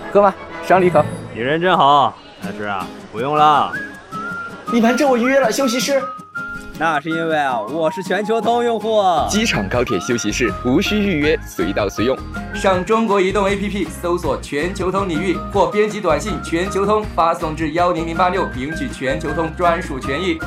喝吧，赏你一口。 你人真好，但是不用了。 你瞒着我预约了休息室。 那是因为我是全球通用户。 机场高铁休息室无需预约，随到随用。上中国移动 APP 搜索全球通领域，或编辑短信全球通发送至10086，领取全球通专属权益。